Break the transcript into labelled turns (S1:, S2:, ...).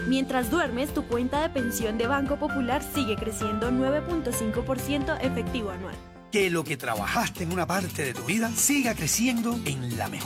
S1: Mientras duermes, tu cuenta de pensión de Banco Popular sigue creciendo 9.5% efectivo anual.
S2: Que lo que trabajaste en una parte de tu vida siga creciendo en la mejor